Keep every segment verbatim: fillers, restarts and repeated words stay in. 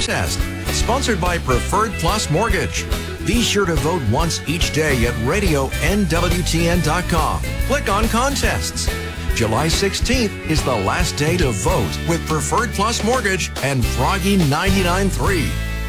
contest. Sponsored by Preferred Plus Mortgage. Be sure to vote once each day at radio N W T N dot com. Click on contests. July sixteenth is the last day to vote with Preferred Plus Mortgage and Froggy ninety-nine point three.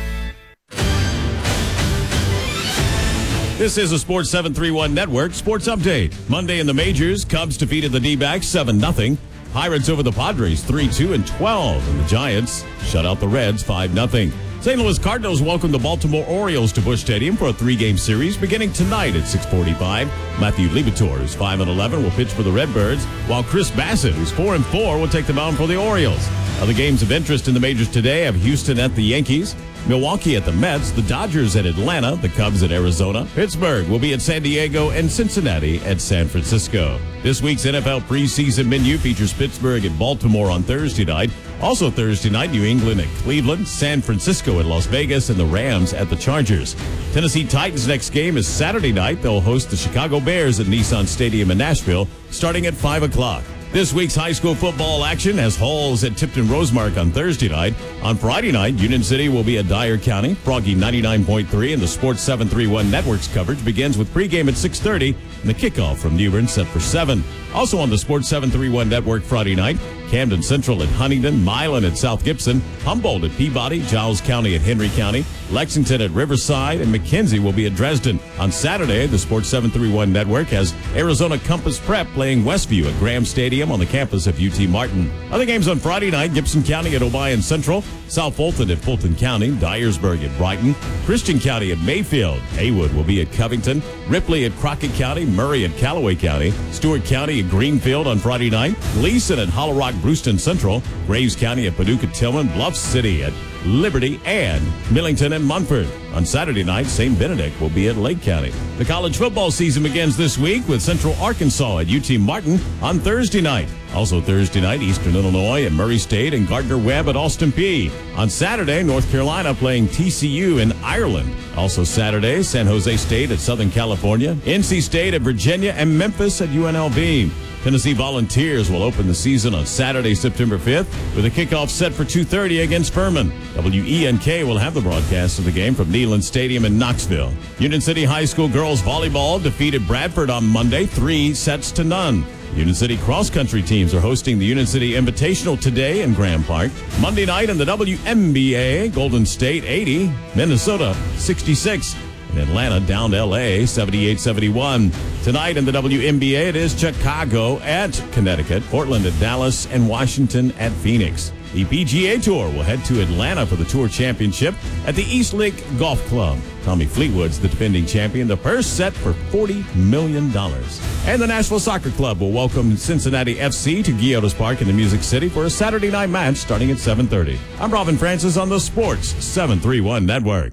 This is a Sports seven thirty-one Network Sports Update. Monday in the majors, Cubs defeated the D-backs seven nothing. Pirates over the Padres three two and twelve. And the Giants shut out the Reds five nothing. Saint Louis Cardinals welcome the Baltimore Orioles to Busch Stadium for a three-game series beginning tonight at six forty-five. Matthew Liberatore, who's five and eleven, will pitch for the Redbirds, while Chris Bassett, who's four and four, will take the mound for the Orioles. Other games of interest in the majors today have Houston at the Yankees, Milwaukee at the Mets, the Dodgers at Atlanta, the Cubs at Arizona, Pittsburgh will be at San Diego, and Cincinnati at San Francisco. This week's N F L preseason menu features Pittsburgh at Baltimore on Thursday night. Also Thursday night, New England at Cleveland, San Francisco at Las Vegas, and the Rams at the Chargers. Tennessee Titans' next game is Saturday night. They'll host the Chicago Bears at Nissan Stadium in Nashville, starting at five o'clock. This week's high school football action has Halls at Tipton Rosemark on Thursday night. On Friday night, Union City will be at Dyer County. Froggy ninety-nine point three and the Sports seven thirty-one Network's coverage begins with pregame at six thirty and the kickoff from New Bern set for seven. Also on the Sports seven thirty-one Network Friday night, Camden Central at Huntington, Milan at South Gibson, Humboldt at Peabody, Giles County at Henry County, Lexington at Riverside, and McKenzie will be at Dresden. On Saturday, the Sports seven thirty-one Network has Arizona Compass Prep playing Westview at Graham Stadium on the campus of U T Martin. Other games on Friday night, Gibson County at Obion Central, South Fulton at Fulton County, Dyersburg at Brighton, Christian County at Mayfield, Haywood will be at Covington, Ripley at Crockett County, Murray at Callaway County, Stewart County at Greenfield on Friday night, Gleason at Hollow Rock Brewston Central, Graves County at Paducah Tillman, Bluff City at Liberty, and Millington and Munford. On Saturday night, Saint Benedict will be at Lake County. The college football season begins this week with Central Arkansas at U T Martin on Thursday night. Also Thursday night, Eastern Illinois at Murray State and Gardner-Webb at Austin Peay. On Saturday, North Carolina playing T C U in Ireland. Also Saturday, San Jose State at Southern California, N C State at Virginia, and Memphis at U N L V. Tennessee Volunteers will open the season on Saturday, September fifth, with a kickoff set for two thirty against Furman. W E N K will have the broadcast of the game from Neyland Stadium in Knoxville. Union City High School girls volleyball defeated Bradford on Monday, three sets to none. Union City cross-country teams are hosting the Union City Invitational today in Graham Park. Monday night in the W N B A, Golden State eighty, Minnesota sixty-six. In Atlanta, down to L A, seventy-eight seventy-one. Tonight in the W N B A, it is Chicago at Connecticut, Portland at Dallas, and Washington at Phoenix. The P G A Tour will head to Atlanta for the Tour Championship at the East Lake Golf Club. Tommy Fleetwood's the defending champion. The purse set for forty million dollars. And the Nashville Soccer Club will welcome Cincinnati F C to Guillotis Park in the Music City for a Saturday night match starting at seven thirty. I'm Robin Francis on the Sports seven thirty-one Network.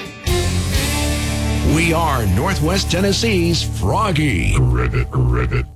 We are Northwest Tennessee's Froggy. Credit, credit.